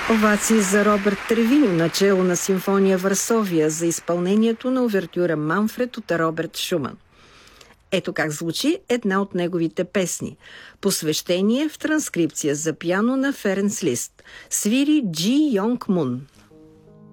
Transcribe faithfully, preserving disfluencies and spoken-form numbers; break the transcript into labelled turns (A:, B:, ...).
A: Овации за Робърт Тревиньо, начело на симфония Варсовия, за изпълнението на увертюра Манфред от Роберт Шуман. Ето как звучи една от неговите песни. Посвещение в транскрипция за пиано на Ференц Лист. Свири Джи Йонг Мун.